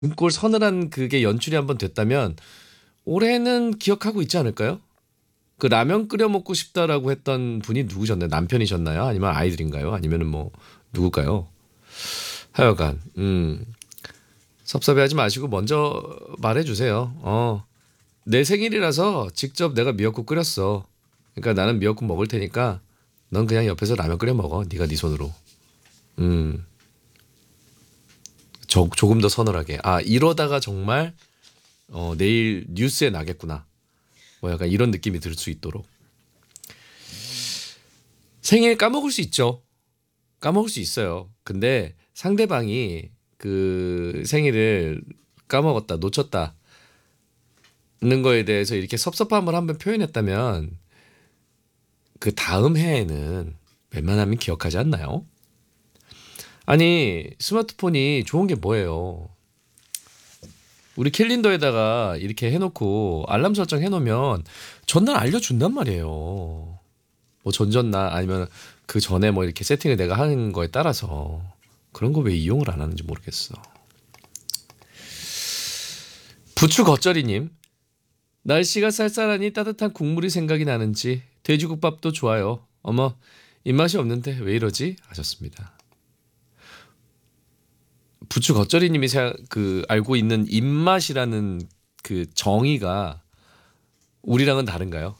등골 서늘한 그게 연출이 한번 됐다면 올해는 기억하고 있지 않을까요? 그 라면 끓여 먹고 싶다라고 했던 분이 누구셨나요? 남편이셨나요? 아니면 아이들인가요? 아니면은 뭐 누굴까요? 하여간 섭섭해하지 마시고 먼저 말해주세요. 내 생일이라서 직접 내가 미역국 끓였어. 그러니까 나는 미역국 먹을 테니까 넌 그냥 옆에서 라면 끓여 먹어. 네가 네 손으로. 음, 조금 더 서늘하게. 아 이러다가 정말 내일 뉴스에 나겠구나. 뭐 약간 이런 느낌이 들 수 있도록. 생일 까먹을 수 있죠. 까먹을 수 있어요. 근데 상대방이 그 생일을 까먹었다, 놓쳤다는 거에 대해서 이렇게 섭섭함을 한번 표현했다면 그 다음 해에는 웬만하면 기억하지 않나요? 아니, 스마트폰이 좋은 게 뭐예요? 우리 캘린더에다가 이렇게 해놓고 알람 설정 해놓으면 전날 알려준단 말이에요. 뭐 전전날 아니면 그 전에 뭐 이렇게 세팅을 내가 하는 거에 따라서 그런 거 왜 이용을 안 하는지 모르겠어. 부추 겉절이님, 날씨가 쌀쌀하니 따뜻한 국물이 생각이 나는지 돼지국밥도 좋아요. 어머, 입맛이 없는데 왜 이러지? 하셨습니다. 부추 겉절이님이 그 알고 있는 입맛이라는 그 정의가 우리랑은 다른가요?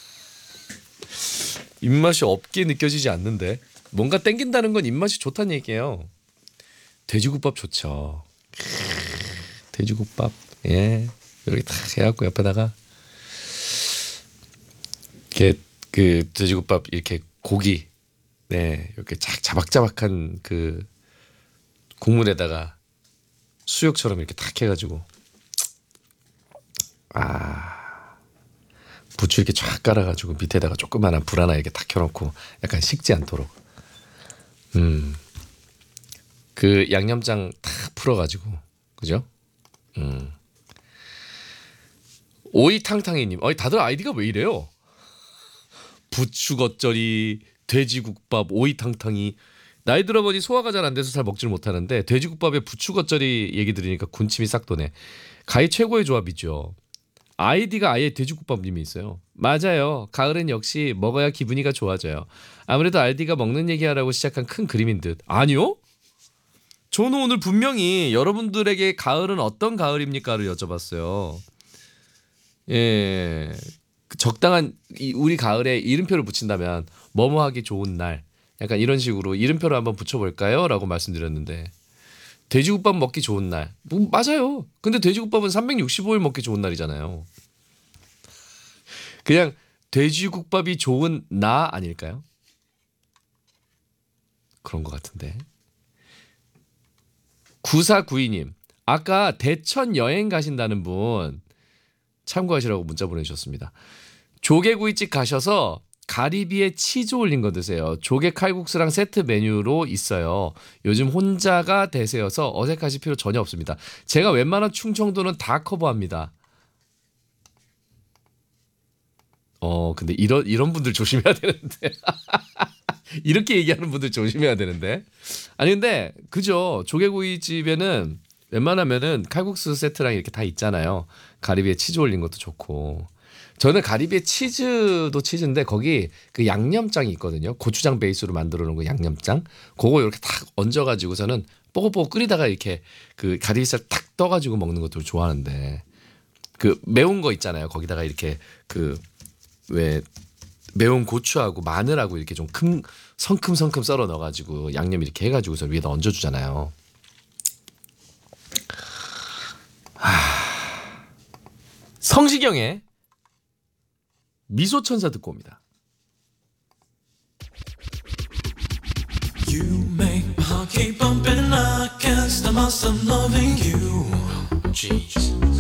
입맛이 없게 느껴지지 않는데 뭔가 땡긴다는 건 입맛이 좋다는 얘기예요. 돼지국밥 좋죠. 돼지국밥 예 이렇게 딱 해갖고 옆에다가 이렇게 그 돼지국밥 이렇게 고기 네 이렇게 자박자박한 그 국물에다가 수육처럼 이렇게 탁 해가지고 아 부추 이렇게 쫙 깔아가지고 밑에다가 조그마한 불 하나 이렇게 탁 켜놓고 약간 식지 않도록 그 양념장 탁 풀어가지고 그죠? 오이탕탕이님, 다들 아이디가 왜 이래요? 부추 겉절이, 돼지국밥, 오이탕탕이. 나이 들어보니 소화가 잘 안 돼서 잘 먹지를 못하는데 돼지국밥에 부추 겉절이 얘기 들으니까 군침이 싹 도네. 가히 최고의 조합이죠. 아이디가 아예 돼지국밥님이 있어요. 맞아요. 가을엔 역시 먹어야 기분이가 좋아져요. 아무래도 알디가 먹는 얘기하라고 시작한 큰 그림인 듯. 아니요? 저는 오늘 분명히 여러분들에게 가을은 어떤 가을입니까를 여쭤봤어요. 예, 그 적당한 우리 가을에 이름표를 붙인다면 뭐뭐 하기 좋은 날, 약간 이런 식으로 이름표를 한번 붙여볼까요?라고 말씀드렸는데 돼지국밥 먹기 좋은 날, 뭐 맞아요. 근데 돼지국밥은 365일 먹기 좋은 날이잖아요. 그냥 돼지국밥이 좋은 나 아닐까요? 그런 것 같은데. 9492님, 아까 대천 여행 가신다는 분 참고하시라고 문자 보내주셨습니다. 조개구이집 가셔서 가리비에 치즈 올린 거 드세요. 조개 칼국수랑 세트 메뉴로 있어요. 요즘 혼자가 대세여서 어색하실 필요 전혀 없습니다. 제가 웬만한 충청도는 다 커버합니다. 근데 이런 분들 조심해야 되는데. 이렇게 얘기하는 분들 조심해야 되는데. 아니 근데 그죠. 조개구이집에는 웬만하면은 칼국수 세트랑 이렇게 다 있잖아요. 가리비에 치즈 올린 것도 좋고. 저는 가리비에 치즈도 치즈인데 거기 그 양념장이 있거든요. 고추장 베이스로 만들어 놓은 그 양념장. 그거 이렇게 탁 얹어 가지고서는 뽀글뽀글 끓이다가 이렇게 그 가리비살 탁 떠 가지고 먹는 것도 좋아하는데 그 매운 거 있잖아요. 거기다가 이렇게 그 왜 매운 고추하고 마늘하고 이렇게 좀 성큼성큼 썰어 넣어가지고 양념 이렇게 해가지고서 위에다 얹어주잖아요. 성시경의 미소천사 듣고 옵니다. You make my heart keep bumping. I can't stop myself loving you. Jeez.